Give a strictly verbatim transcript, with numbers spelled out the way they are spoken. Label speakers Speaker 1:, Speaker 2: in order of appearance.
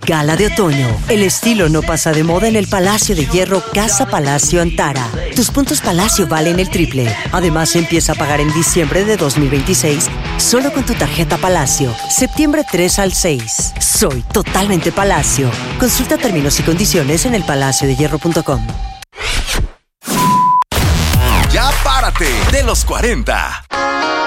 Speaker 1: Gala de otoño. El estilo no pasa de moda en el Palacio de Hierro Casa Palacio Antara. Tus puntos Palacio valen el triple. Además, empieza a pagar en diciembre de dos mil veintiséis solo con tu tarjeta Palacio. Septiembre tres al seis. Soy totalmente Palacio. Consulta términos y condiciones en el palacio de hierro punto com.
Speaker 2: Ya párate de los cuarenta.